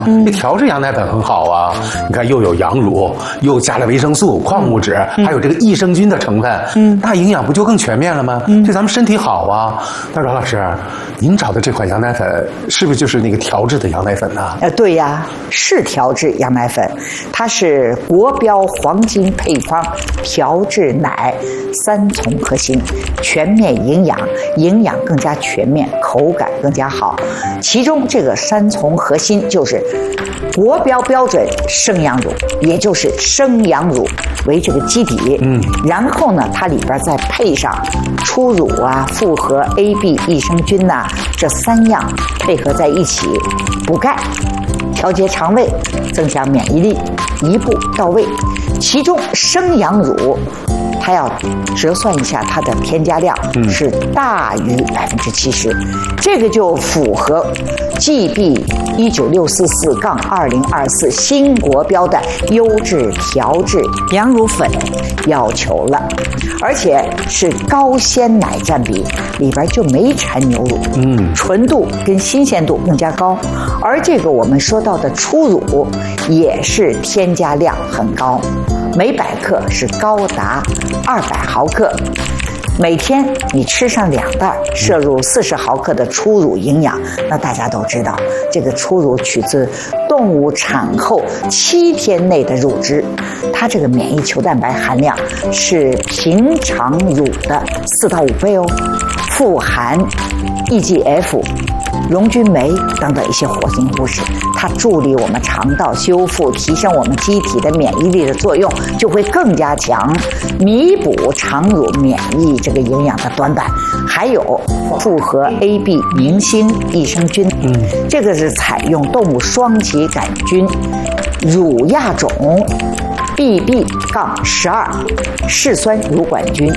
这调制羊奶粉很好啊，你看又有羊乳，又加了维生素、矿物质，还有这个益生菌的成分，那营养不就更全面了吗？对咱们身体好啊。那阮老师，您找的这款羊奶粉是不是就是那个调制的羊奶粉呢？ 对呀，是调制羊奶粉，它是国标黄金配方调制奶3重核心，全面营养，营养更加全面，口感更加好。其中这个3重核心就是国标标准生羊乳，也就是生羊乳为这个基底，然后呢，它里边再配上初乳啊、复合 A、B 益生菌呐，这3样配合在一起，补钙、调节肠胃、增强免疫力，一步到位。其中生羊乳，它要折算一下它的添加量是大于70%，这个就符合 GB 19644-2024新国标的优质调制羊乳粉要求了，而且是高鲜奶占比，里边就没掺牛乳，纯度跟新鲜度更加高，而这个我们说到的初乳也是添加量很高，每100克是高达200毫克，每天你吃上2袋，摄入40毫克的初乳营养。那大家都知道，这个初乳取自动物产后7天内的乳汁，它这个免疫球蛋白含量是平常乳的4到5倍哦，富含 EGF、溶菌酶等等一些活性物质，它助力我们肠道修复，提升我们机体的免疫力的作用就会更加强，弥补常乳免疫这个营养的短板。还有复合 A、B 明星益生菌，这个是采用动物双歧杆菌乳亚种 BB-12 嗜酸乳杆菌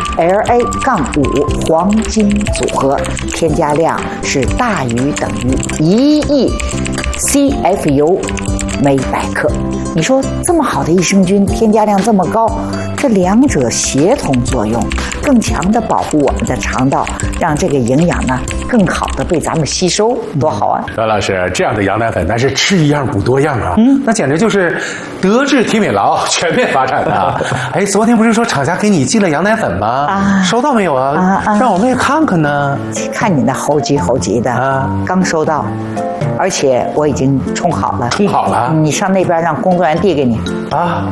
LA-5 黄金组合，添加量是大于等于1亿 CFU 每100克。你说这么好的益生菌，添加量这么高，这两者协同作用，更强的保护我们的肠道，让这个营养呢更好的被咱们吸收，多好啊！ 阮老师，这样的羊奶粉那是吃一样补多样啊，那简直就是德智体美劳全面发展啊！哎，昨天不是说厂家给你寄了羊奶粉吗？收到没有啊？让我们也看看呢。 看你那猴急的，刚收到。而且我已经冲好了， 冲好了， 你上那边让工作人员递给你啊。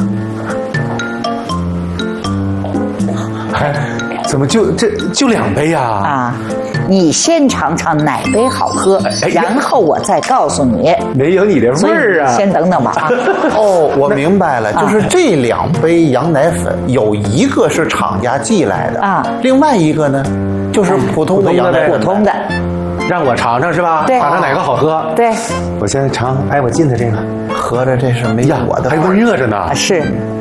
哎，怎么就2杯呀？啊， 你先尝尝哪杯好喝，然后我再告诉你。 没有你的味儿啊！ 先等等吧啊。 哦，我明白了，就是这2杯羊奶粉，有一个是厂家寄来的啊，另外一个呢，就是普通的羊奶粉。 普通的。 让我尝尝是吧？ 对， 尝尝哪个好喝？ 对， 我先尝。哎，我进的这个， 合着这是没有我的， 还温热着呢。 是。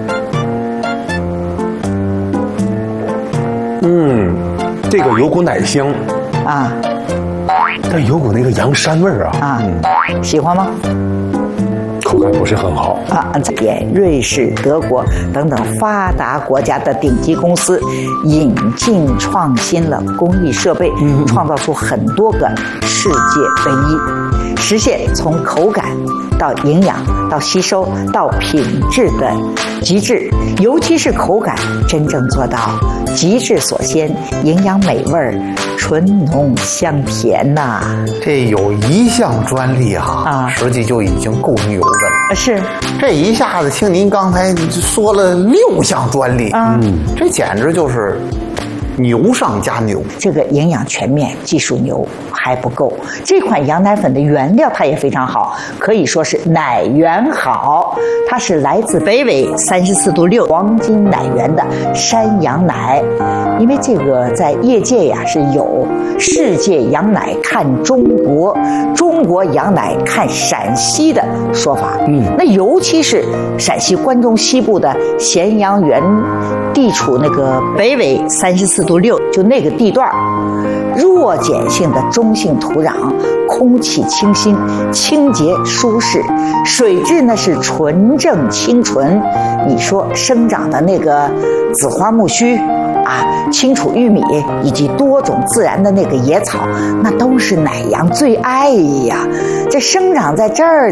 这个有股奶香啊，但有股那个羊膻味儿啊。 喜欢吗？ 口感不是很好啊。瑞士、德国等等发达国家的顶级公司引进创新了工艺设备，创造出很多个世界唯一，实现从口感到营养到吸收到品质的极致，尤其是口感真正做到极致所先，营养美味，醇浓香甜呐。 这有1项专利啊，实际就已经够牛的了。 是， 这一下子听您刚才说了6项专利，这简直就是牛上加牛。 这个营养全面，技术牛还不够。这款羊奶粉的原料它也非常好，可以说是奶源好。它是来自北纬34度6黄金奶源的山羊奶。因为这个在业界呀是有世界羊奶看中国，中国羊奶看陕西的说法。那尤其是陕西关中西部的咸阳源，地处那个北纬34度6，就那个地段，弱碱性的中性土壤，空空气清新、清洁舒适，水质呢是纯正清纯。你说生长的那个紫花苜蓿啊、青楚玉米以及多种自然的那个野草，那都是奶羊最爱呀。这生长在这儿